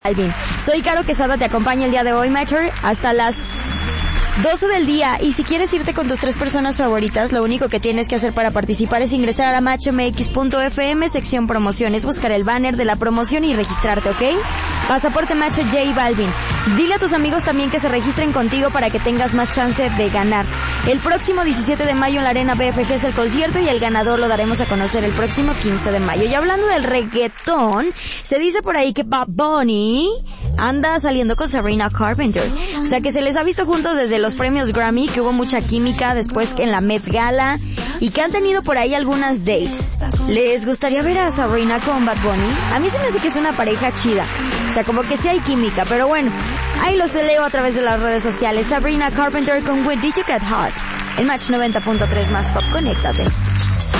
Alvin. Soy Caro Quesada, te acompaña el día de hoy, Matcher, hasta las 12 del día. Y si quieres irte con tus 3 personas favoritas, lo único que tienes que hacer para participar es ingresar a matchmx.fm, sección promociones, buscar el banner de la promoción y registrarte, ¿ok? Pasaporte Macho J Balvin. Dile a tus amigos también que se registren contigo para que tengas más chance de ganar. El próximo 17 de mayo en la Arena BFG es el concierto y el ganador lo daremos a conocer el próximo 15 de mayo. Y hablando del reggaetón, se dice por ahí que Bad Bunny anda saliendo con Sabrina Carpenter. O sea que se les ha visto juntos desde los premios Grammy, que hubo mucha química, después en la Met Gala, y que han tenido por ahí algunas dates. ¿Les gustaría ver a Sabrina con Bad Bunny? A mí se me hace que es una pareja chida. O sea, como que sí hay química, pero bueno, ahí los leo a través de las redes sociales. Sabrina Carpenter con When Did You Get Hot. En Match 90.3 más Pop, conéctate.